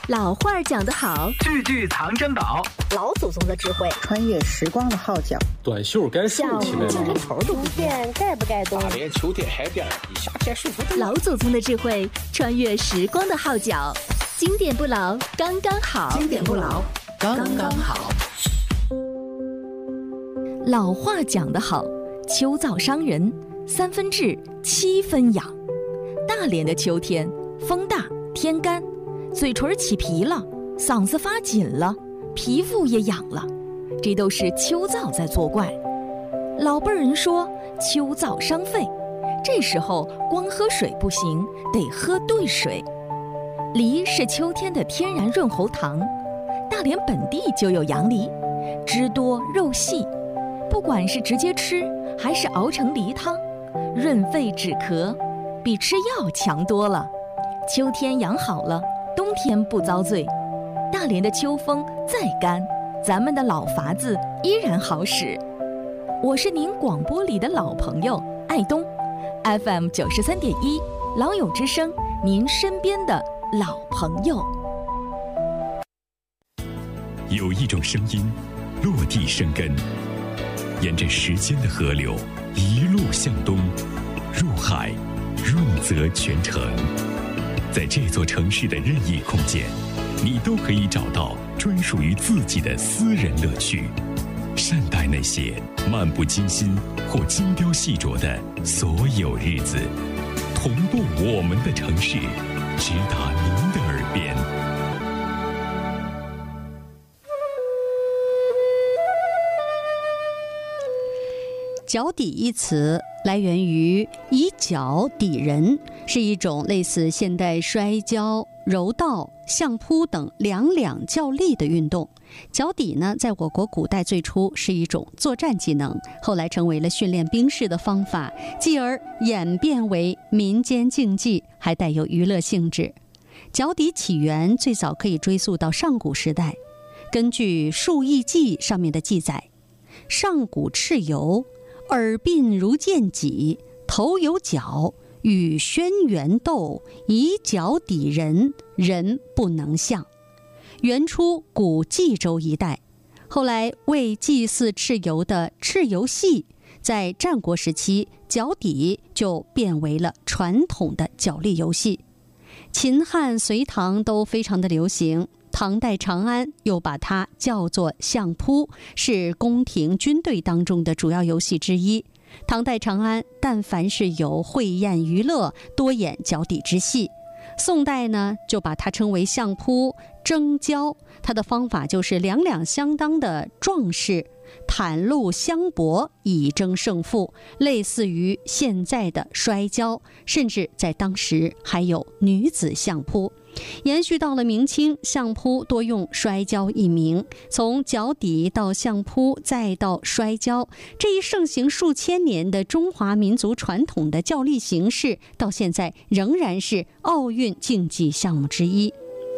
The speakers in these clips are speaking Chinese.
老话讲得好， 句句藏珍宝， 老祖宗的智慧， 穿越时光的号角， 短袖该竖起来了， 这头都不见，该不该动？ 大连秋天海边，你夏天舒服。 老祖宗的智慧，穿越时光的号角，经典不老，刚刚好。 经典不老，刚刚好。 老话讲得好，秋燥伤人，3分治7分养。大连的秋天，风大天干，嘴唇起皮了，嗓子发紧了，皮肤也痒了，这都是秋燥在作怪。老辈人说秋燥伤肺，这时候光喝水不行，得喝兑水。梨是秋天的天然润喉糖，大连本地就有洋梨，汁多肉细，不管是直接吃还是熬成梨汤，润肺止咳，比吃药强多了。秋天养好了，冬天不遭罪。大连的秋风再干，咱们的老法子依然好使。我是您广播里的老朋友爱东 FM 93.1老友之声，您身边的老朋友。 有一种声音落地生根，沿着时间的河流一路向东，入海润泽全城。在这座城市的任意空间，你都可以找到专属于自己的私人乐趣。善待那些漫不经心或精雕细琢的所有日子，同步我们的城市，直达您的耳边。 脚底一词来源于以脚抵人，是一种类似现代摔跤、柔道、相扑等两较力的运动。脚底呢，在我国古代最初是一种作战技能，后来成为了训练兵士的方法，继而演变为民间竞技，还带有娱乐性质。脚底起源最早可以追溯到上古时代。根据《述异记》上面的记载，上古蚩尤，耳鬓如剑戟，头有角，与轩辕斗，以脚抵人，人不能向。原出古冀州一带，后来为祭祀蚩尤的蚩尤戏，在战国时期，脚底就变为了传统的角力游戏。秦汉隋唐都非常的流行，唐代长安又把它叫做相扑，是宫廷军队当中的主要游戏之一。唐代长安但凡是有会宴娱乐，多演脚底之戏。宋代呢，就把它称为相扑争交，它的方法就是两相当的壮士袒露相搏以争胜负，类似于现在的摔跤，甚至在当时还有女子相扑。延续到了明清，相扑多用摔跤一名，从脚底到相扑再到摔跤，这一盛行数千年的中华民族传统的较力形式，到现在仍然是奥运竞技项目之一。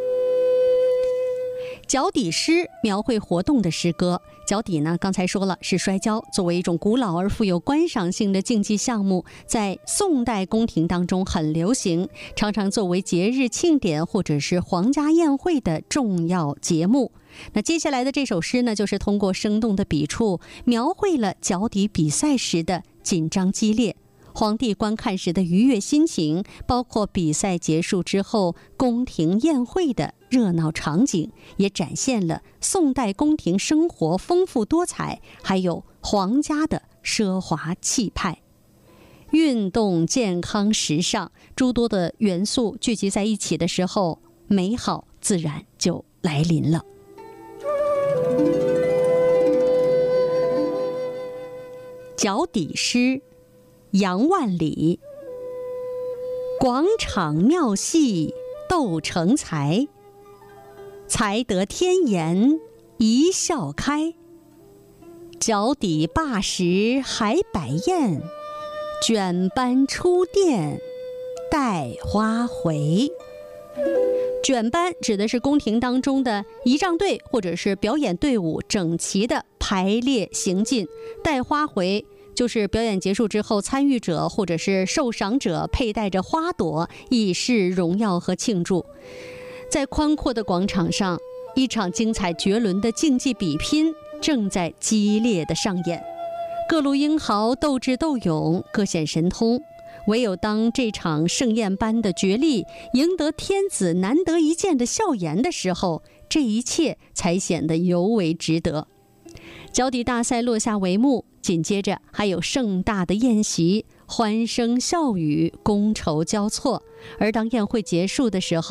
脚底诗描绘活动的诗歌，脚底呢，刚才说了是摔跤，作为一种古老而富有观赏性的竞技项目，在宋代宫廷当中很流行，常常作为节日庆典或者是皇家宴会的重要节目。那接下来的这首诗呢，就是通过生动的笔触，描绘了脚底比赛时的紧张激烈，皇帝观看时的愉悦心情，包括比赛结束之后宫廷宴会的热闹场景，也展现了宋代宫廷生活丰富多彩，还有皇家的奢华气派。运动、健康、时尚诸多的元素聚集在一起的时候，美好自然就来临了。脚底诗，杨万里。广场妙戏斗成才，才得天颜一笑开。脚底罢时还摆宴，卷班出殿带花回。卷班指的是宫廷当中的仪仗队或者是表演队伍整齐的排列行进，带花回就是表演结束之后，参与者或者是受赏者佩戴着花朵，以示荣耀和庆祝。 在宽阔的广场上，一场精彩绝伦的竞技比拼正在激烈的上演，各路英豪斗智斗勇，各显神通。唯有当这场盛宴般的角力赢得天子难得一见的笑颜的时候，这一切才显得尤为值得。脚底大赛落下帷幕，紧接着还有盛大的宴席，欢声笑语，觥筹交错。而当宴会结束的时候，